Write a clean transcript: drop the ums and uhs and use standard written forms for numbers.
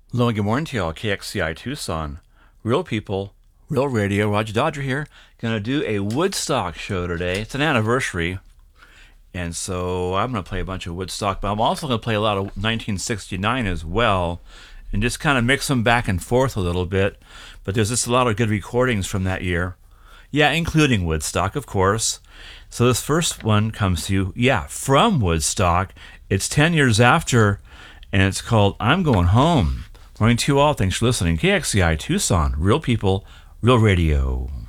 Hello and good morning to y'all. KXCI Tucson. Real people, real radio. Roger Dodger here. Gonna do a Woodstock show today. It's an anniversary. And so I'm gonna play a bunch of Woodstock, but I'm also gonna play a lot of 1969 as well. And just kind of mix them back and forth a little bit. But there's just a lot of good recordings from that year. Yeah, including Woodstock, of course. So this first one comes to you, from Woodstock. It's 10 years after, and it's called I'm Going Home. Morning to you all. Thanks for listening. KXCI Tucson. Real people, real radio.